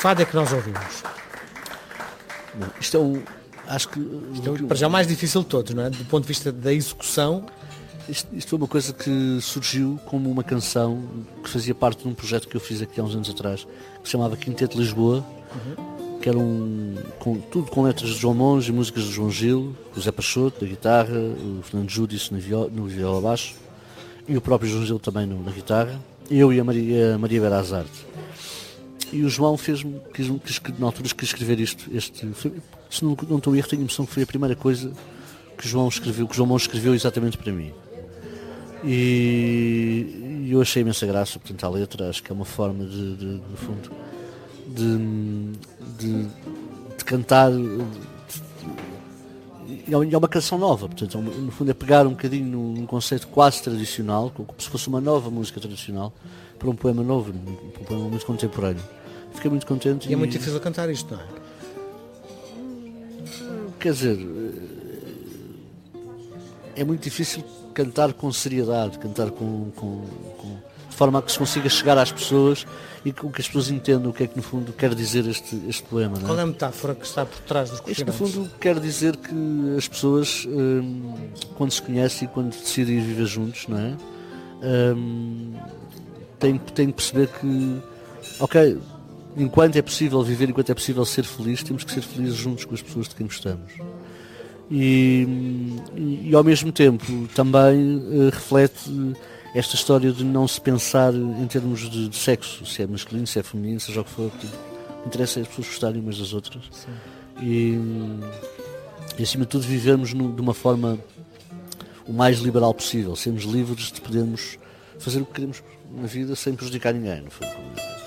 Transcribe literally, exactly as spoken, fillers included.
fado é que nós ouvimos? Bom, isto é um... Acho que... Isto é, para já, o mais difícil de todos, não é? Do ponto de vista da execução... Isto, isto foi uma coisa que surgiu como uma canção que fazia parte de um projeto que eu fiz aqui há uns anos atrás, que se chamava Quinteto Lisboa, uhum. que era um... Com, tudo com letras de João Monge e músicas de João Gil, o Zé Pachoto, da guitarra, o Fernando Júdice no viola, no viola baixo, e o próprio João Gil também no, na guitarra, eu e a Maria, a Maria Berazarte. E o João fez-me, quis, quis, na altura quis escrever isto, este, foi, se não, não estou a erro, tenho a impressão que foi a primeira coisa que o João escreveu, que o João Monge escreveu exatamente para mim. E, e eu achei imensa graça, portanto, a letra, acho que é uma forma de, de, de fundo, de, de, de cantar, de, de, e é uma canção nova, portanto, no fundo é pegar um bocadinho num conceito quase tradicional, como se fosse uma nova música tradicional, para um poema novo, um poema muito contemporâneo. Fiquei muito contente. E, e é muito difícil cantar isto, não é? Quer dizer, é muito difícil cantar com seriedade, cantar com, com, com, de forma a que se consiga chegar às pessoas e que, que as pessoas entendam o que é que no fundo quer dizer este, este poema. Não é? Qual é a metáfora que está por trás dos Isto no fundo quer dizer que as pessoas, hum, quando se conhecem e quando decidem viver juntos, não é? Hum, têm, têm que perceber que, ok, enquanto é possível viver, enquanto é possível ser feliz, temos que ser felizes juntos com as pessoas de quem gostamos. E, e, e ao mesmo tempo também uh, reflete esta história de não se pensar em termos de, de sexo, se é masculino, se é feminino, seja o que for. Tipo, interessa as pessoas gostarem umas das outras. E, e acima de tudo vivermos no, de uma forma o mais liberal possível, sermos livres de podermos fazer o que queremos na vida sem prejudicar ninguém, no fundo.